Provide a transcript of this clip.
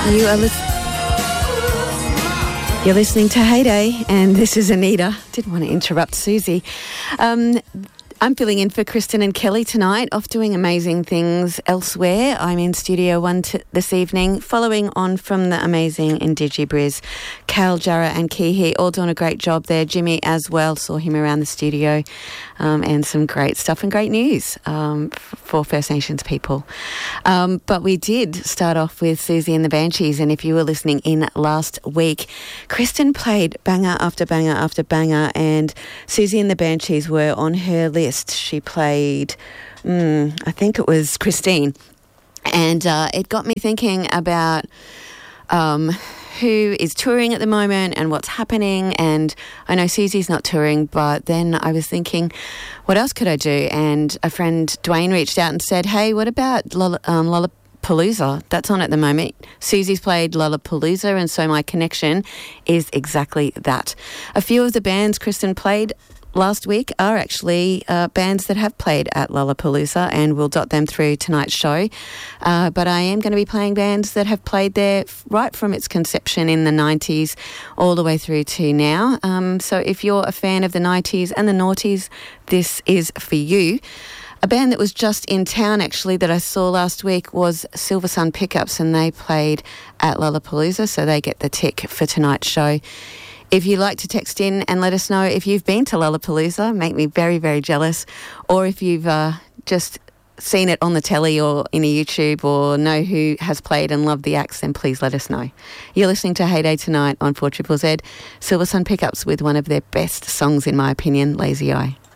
You are You're listening to Heyday, and this is Anita. Didn't want to interrupt Susie. I'm filling in for Kristen and Kelly tonight, off doing amazing things elsewhere. I'm in Studio 1 this evening, following on from the amazing Indigibriz. Cal, Jarrah and Kihi all doing a great job there. Jimmy as well, saw him around the studio, and some great stuff and great news for First Nations people. But we did start off with Susie and the Banshees, and if you were listening in last week, Kristen played banger after banger after banger, and Susie and the Banshees were on her list. She played, I think it was Christine, and it got me thinking about who is touring at the moment and what's happening. And I know Susie's not touring, but then I was thinking, what else could I do? And a friend, Dwayne, reached out and said, hey, what about Lollapalooza? That's on at the moment. Susie's played Lollapalooza, and so my connection is exactly that. A few of the bands Kristen played last week are actually bands that have played at Lollapalooza, and we'll dot them through tonight's show. But I am going to be playing bands that have played there right from its conception in the 90s all the way through to now. So if you're a fan of the 90s and the noughties, this is for you. A band that was just in town, actually, that I saw last week was Silver Sun Pickups, and they played at Lollapalooza, so they get the tick for tonight's show. If you'd like to text in and let us know if you've been to Lollapalooza, make me very, very jealous, or if you've just seen it on the telly or in a YouTube or know who has played and loved the acts, then please let us know. You're listening to Heyday tonight on 4ZZZ. Silver Sun Pickups with one of their best songs, in my opinion, Lazy Eye.